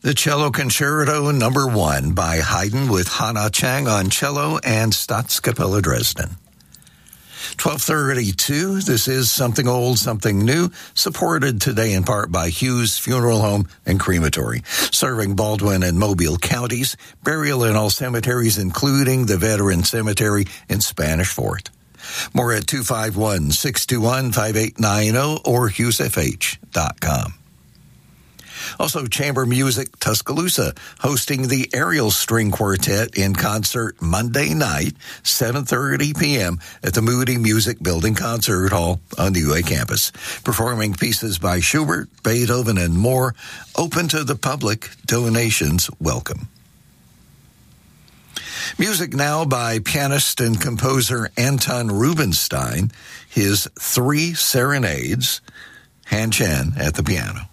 The Cello Concerto No. 1 by Haydn with Hannah Chang on cello and Staatskapelle Dresden. 1232, this is Something Old, Something New, supported today in part by Hughes Funeral Home and Crematory, serving Baldwin and Mobile counties, burial in all cemeteries, including the Veteran Cemetery in Spanish Fort. More at 251-621-5890 or hughesfh.com. Also, Chamber Music Tuscaloosa hosting the Ariel String Quartet in concert Monday night, 7:30 p.m. at the Moody Music Building Concert Hall on the UA campus, performing pieces by Schubert, Beethoven, and more, open to the public, donations welcome. Music now by pianist and composer Anton Rubinstein, his 3 serenades, Han Chen at the piano.